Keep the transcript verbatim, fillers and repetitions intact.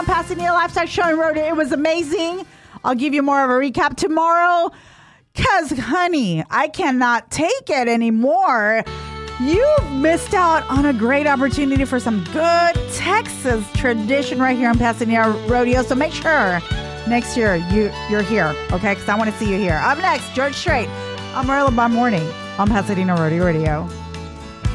Pasadena Lifestyle Show and Rodeo. It was amazing. I'll give you more of a recap tomorrow. Because, honey, I cannot take it anymore. You've missed out on a great opportunity for some good Texas tradition right here on Pasadena Rodeo. So make sure next year you, you're here, okay? Because I want to see you here. Up next, George Strait. I'm Marilla Bon Morning on Pasadena Rodeo Radio.